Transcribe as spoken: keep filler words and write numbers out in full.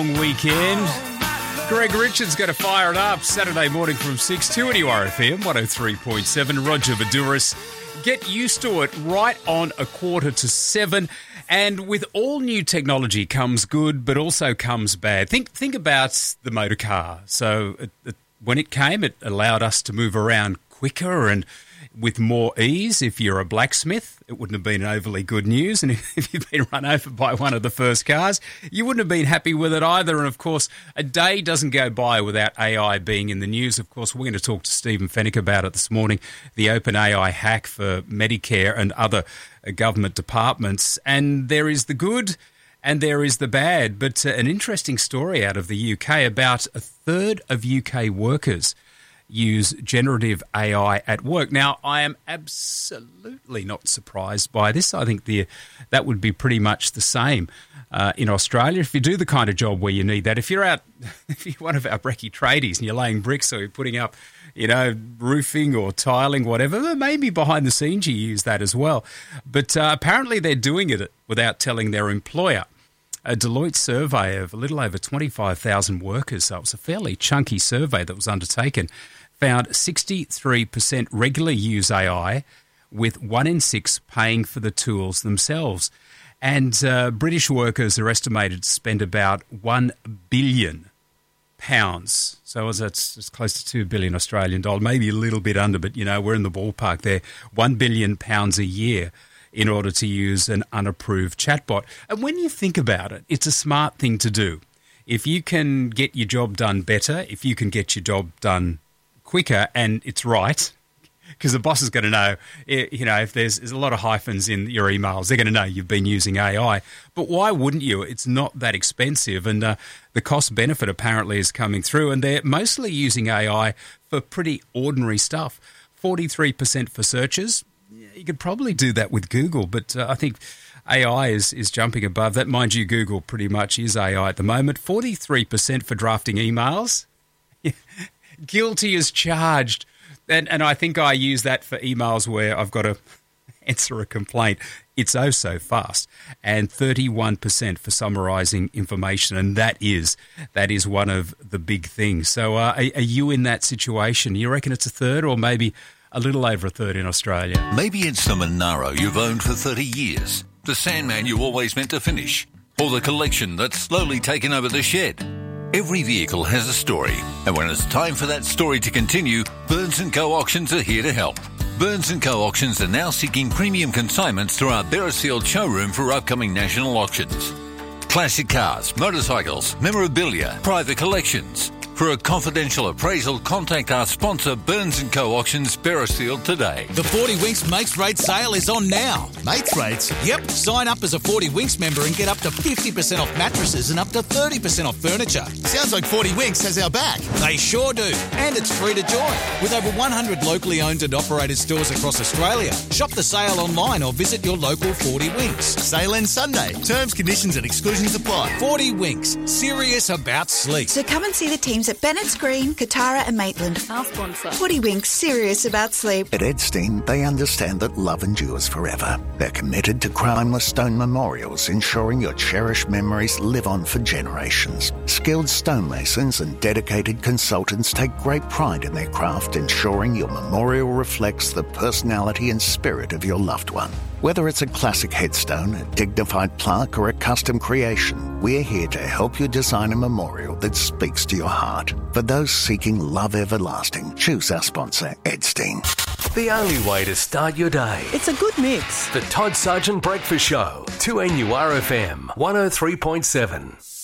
Weekend. Greg Richards going to fire it up Saturday morning from six to N U R F M one oh three point seven. Roger Vaduris. Get used to it right on a quarter to seven. And with all new technology comes good, but also comes bad. Think think about the motor car. So it, it, when it came, it allowed us to move around quicker and with more ease. If you're a blacksmith, it wouldn't have been overly good news. And if you've been run over by one of the first cars, you wouldn't have been happy with it either. And, of course, a day doesn't go by without A I being in the news. Of course, we're going to talk to Stephen Fenech about it this morning, the OpenAI hack for Medicare and other government departments. And there is the good and there is the bad. But uh, an interesting story out of the U K, about a third of U K workers use generative A I at work. Now, I am absolutely not surprised by this. I think the that would be pretty much the same uh, in Australia. If you do the kind of job where you need that, if you're out, if you're one of our brekkie tradies and you're laying bricks or you're putting up, you know, roofing or tiling, whatever, maybe behind the scenes you use that as well. But uh, apparently they're doing it without telling their employer. A Deloitte survey of a little over twenty-five thousand workers, so it was a fairly chunky survey that was undertaken, found sixty-three percent regularly use A I, with one in six paying for the tools themselves. And uh, British workers are estimated to spend about one billion pounds. So that's it's close to two billion Australian dollars, maybe a little bit under, but, you know, we're in the ballpark there. one billion pounds a year in order to use an unapproved chatbot. And when you think about it, it's a smart thing to do. If you can get your job done better, if you can get your job done quicker, and it's right, because the boss is going to know, you know, if there's, there's a lot of hyphens in your emails, they're going to know you've been using A I. But why wouldn't you? It's not that expensive, and uh, the cost benefit apparently is coming through, and they're mostly using A I for pretty ordinary stuff. forty-three percent for searches. You could probably do that with Google, but uh, I think A I is, is jumping above that. Mind you, Google pretty much is A I at the moment. forty-three percent for drafting emails. Guilty as charged. And, and I think I use that for emails where I've got to answer a complaint. It's oh so fast. And thirty-one percent for summarising information. And that is that is one of the big things. So uh, are, are you in that situation? You reckon it's a third or maybe a little over a third in Australia? Maybe it's the Monaro you've owned for thirty years, the Sandman you always meant to finish, or the collection that's slowly taken over the shed. Every vehicle has a story, and when it's time for that story to continue, Burns and Co Auctions are here to help. Burns and Co Auctions are now seeking premium consignments through our Beresfield showroom for upcoming national auctions. Classic cars, motorcycles, memorabilia, private collections. For a confidential appraisal, contact our sponsor, Burns and Co Auctions, Beresfield, today. The forty Winks Mates Rate sale is on now. Mates Rates? Yep. Sign up as a forty Winks member and get up to fifty percent off mattresses and up to thirty percent off furniture. Sounds like forty Winks has our back. They sure do. And it's free to join. With over one hundred locally owned and operated stores across Australia. Shop the sale online or visit your local forty Winks. Sale ends Sunday. Terms, conditions and exclusions apply. forty Winks. Serious about sleep. So come and see the teams at Bennett's Green, Katara and Maitland. Our sponsor. forty Winks, serious about sleep. At Edstein, they understand that love endures forever. They're committed to crimeless stone memorials, ensuring your cherished memories live on for generations. Skilled stonemasons and dedicated consultants take great pride in their craft, ensuring your memorial reflects the personality and spirit of your loved one. Whether it's a classic headstone, a dignified plaque, or a custom creation, we're here to help you design a memorial that speaks to your heart. For those seeking love everlasting, choose our sponsor, Edstein. The only way to start your day. It's a good mix. The Todd Sargent Breakfast Show, two N U R F M, one oh three point seven.